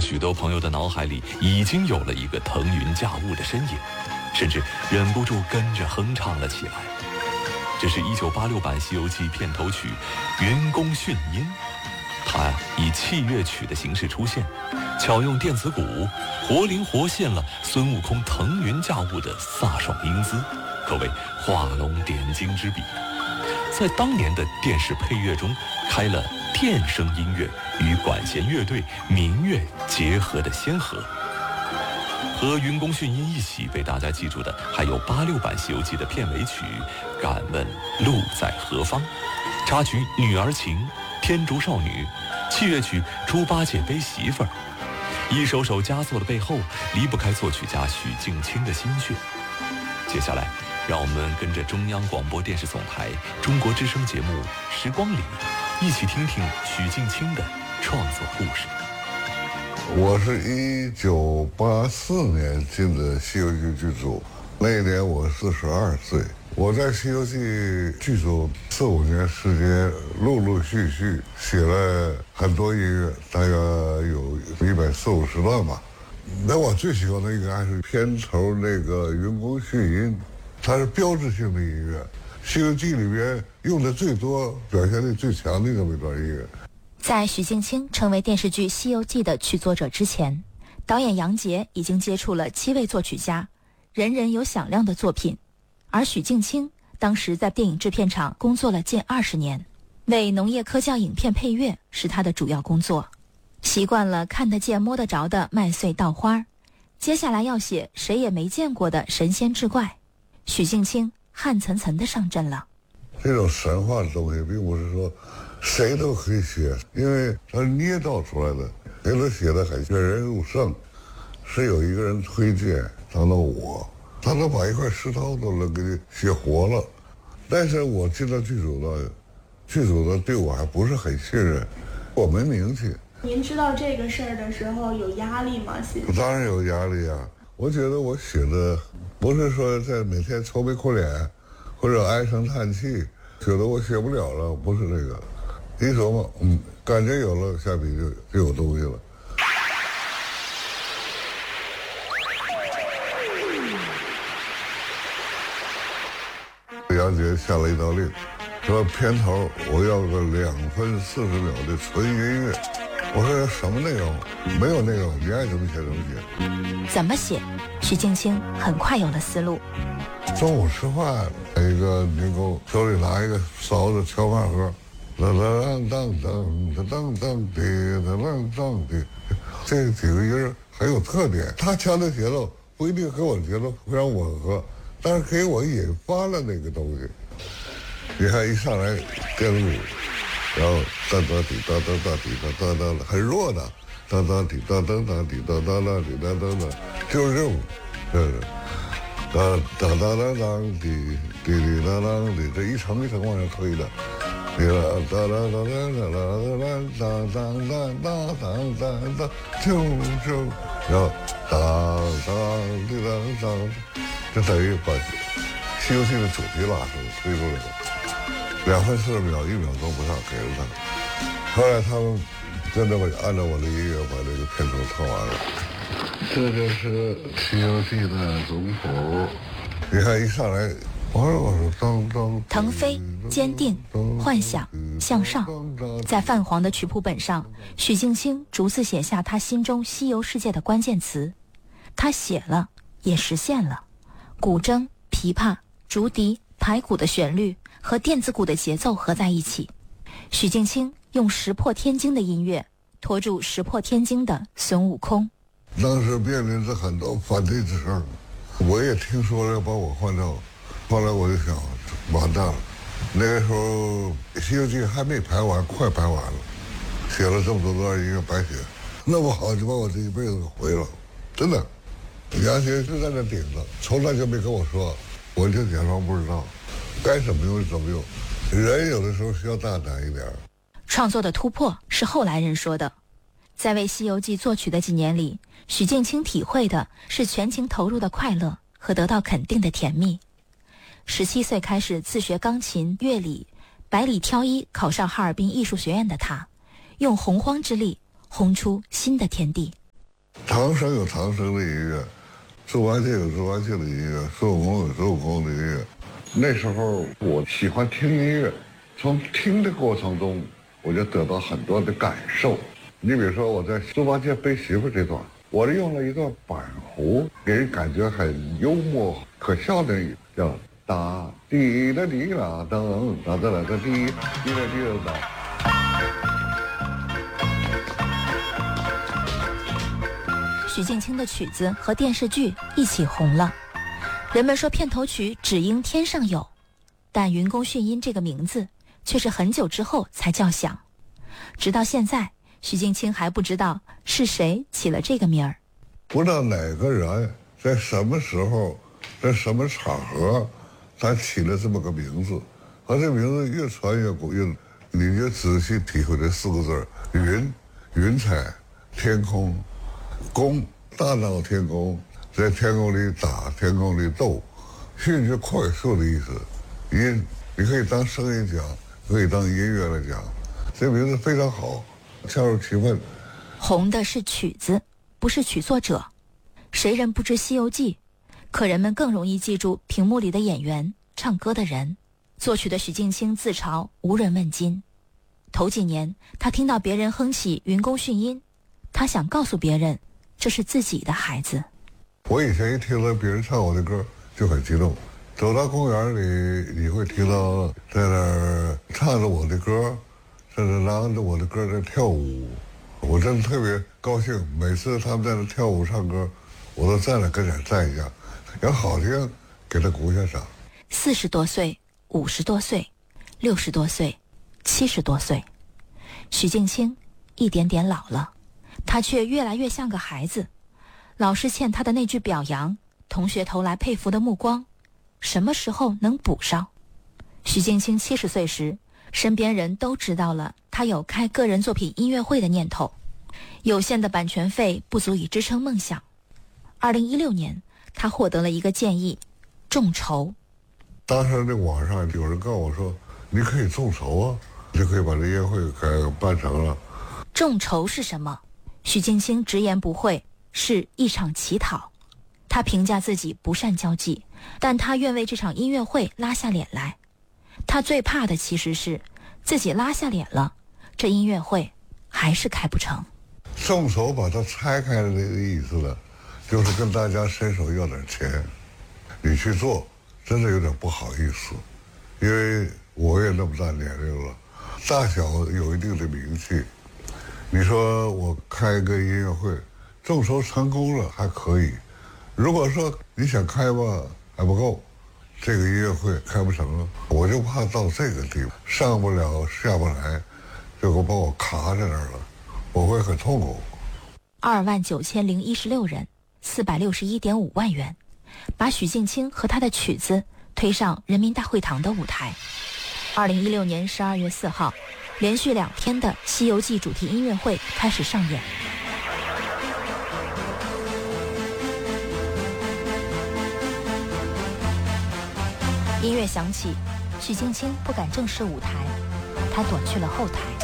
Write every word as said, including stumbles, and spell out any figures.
许多朋友的脑海里已经有了一个腾云驾雾的身影，甚至忍不住跟着哼唱了起来。这是一九八六版《西游记》片头曲《云宫迅音》，它以器乐曲的形式出现，巧用电子鼓，活灵活现了孙悟空腾云驾雾的飒爽英姿，可谓画龙点睛之笔。在当年的电视配乐中开了电声音乐与管弦乐队民乐结合的先河。和云宫迅音一起被大家记住的还有八六版《西游记》的片尾曲《敢问路在何方》，插曲《女儿情》、天竺少女，器乐曲《猪八戒背媳妇儿》。一首首佳作的背后离不开作曲家许镜清的心血。接下来让我们跟着中央广播电视总台中国之声节目《时光里》一起听听许镜清的创作故事。 我是一九八四年进的《西游记》剧组，那一年我四十二岁。我在《西游记》剧组四五年时间，陆陆续续写了很多音乐，大概有一百四五十段吧。那我最喜欢的应该还是片头那个《云宫迅音》，它是标志性的音乐，《西游记》里面用的最多、表现力最强的这么一段音乐。 在许镜清成为电视剧《西游记》的曲作者之前，导演杨洁已经接触了七位作曲家，人人有响亮的作品。而许镜清当时在电影制片厂工作了近二十年，为农业科教影片配乐是他的主要工作。习惯了看得见摸得着的麦穗稻花，接下来要写谁也没见过的神仙志怪，许镜清汗涔涔地上阵了。 这种神话的东西并不是说谁都可以写，因为它是捏造出来的，谁都写得很引人入胜。是有一个人推荐当到我，他能把一块石头都能给你写活了。但是我进到剧组呢，剧组呢对我还不是很信任，我没名气。 您知道这个事儿的时候有压力吗？ 我当然有压力啊！我觉得我写的不是说在每天愁眉苦脸或者唉声叹气，觉得我写不了了，不是这个。一琢磨，嗯，感觉有了，下笔就就有东西了。杨洁下了一道令，说片头我要个两分四十秒的纯音乐。我说什么内容？没有内容，你爱怎么写怎么写。 怎么写？许镜清很快有了思路。 中午吃饭，一个民工手里拿一个勺子敲饭盒，当当当当当当滴当当当滴，这几个音很有特点。他敲的节奏不一定和我的节奏非常吻合，但是给我引发了那个东西。你看一上来电子鼓，然后当当滴当当当滴当当当，很弱的，当当滴当当当滴当当当滴当当当，就是这种，嗯，当当当当当滴滴滴当当滴，这一层一层往上推的，滴啦当当当当当当当当当当当当，就就，然后当当滴当当，这等于把《西游记》的主题拉出来推出来了。两分四十秒，一秒钟不上给了他。后来他们真的按照我的音乐把这个片头唱完了。这就是《西游记》的总谱。你看一上来，我说我说当当。 腾飞、坚定、幻想、向上，在泛黄的曲谱本上，许镜清逐字写下他心中西游世界的关键词。他写了，也实现了。古筝、琵琶、竹笛、排鼓的旋律和电子鼓的节奏合在一起，许镜清用石破天惊的音乐拖住石破天惊的孙悟空。 当时面临着很多反对之声，我也听说了要把我换掉，后来我就想完蛋了。那个时候《西游记》还没排完，快排完了，写了这么多段音乐白写，那不好就把我这一辈子给毁了，真的。杨洁就在那顶着，从来就没跟我说，我就假装不知道，该怎么用怎么用。人有的时候需要大胆一点。 创作的突破是后来人说的，在为《西游记》作曲的几年里，许镜清体会的是全情投入的快乐和得到肯定的甜蜜。十七岁开始自学钢琴、乐理，百里挑一考上哈尔滨艺术学院的他，用洪荒之力轰出新的天地。 唐僧有唐僧的音乐，猪八戒有猪八戒的音乐，孙悟空有孙悟空的音乐。那时候我喜欢听音乐，从听的过程中，我就得到很多的感受。你比如说我在猪八戒背媳妇这段，我用了一段板胡，给人感觉很幽默可笑的，叫哒滴啦滴啦噔哒哒啦哒滴滴啦滴啦哒。 许镜清的曲子和电视剧一起红了，人们说片头曲只应天上有，但云宫迅音这个名字却是很久之后才叫响。直到现在，许镜清还不知道是谁起了这个名儿。 不知道哪个人在什么时候，在什么场合，他起了这么个名字，而这名字越传越古，越你就仔细体会这四个字：云，云彩，天空，宫，大闹天宫，在天宫里打，天宫里斗，迅是快速的意思。音，你可以当声音讲，可以当音乐来讲，这名字非常好，恰如其分。 红的是曲子，不是曲作者。谁人不知《西游记》，可人们更容易记住屏幕里的演员、唱歌的人。作曲的许镜清自嘲无人问津。头几年，他听到别人哼起云宫迅音，他想告诉别人，这是自己的孩子。 我以前一听到别人唱我的歌就很激动，走到公园里，你会听到在那儿唱着我的歌，在那拉着我的歌在跳舞，我真的特别高兴。每次他们在那跳舞唱歌，我都站着跟前站一下，要好听给他鼓一下掌。 四十多岁、五十多岁、六十多岁、七十多岁，许镜清一点点老了，他却越来越像个孩子。老师欠他的那句表扬，同学投来佩服的目光，什么时候能补上？许镜清七十岁时，身边人都知道了他有开个人作品音乐会的念头，有限的版权费不足以支撑梦想。二零一六年，他获得了一个建议，众筹。 当时那网上有人告诉我说，你可以众筹啊，就可以把这音乐会给办成了。 众筹是什么？许镜清直言不讳，是一场乞讨。他评价自己不善交际，但他愿为这场音乐会拉下脸来。他最怕的其实是自己拉下脸了，这音乐会还是开不成。 众筹把它拆开了的意思呢，就是跟大家伸手要点钱，你去做真的有点不好意思，因为我也那么大年龄了，大小有一定的名气。你说我开一个音乐会，众筹成功了还可以，如果说你想开吧还不够，这个音乐会开不成了，我就怕到这个地步，上不了下不来，就给把我卡在那儿了，我会很痛苦。 二万九千零一十六人，四百六十一点五万元，把许镜清和他的曲子推上人民大会堂的舞台。二零一六年十二月四号，连续两天的《西游记》主题音乐会开始上演。音乐响起，许镜清不敢正视舞台，他躲去了后台。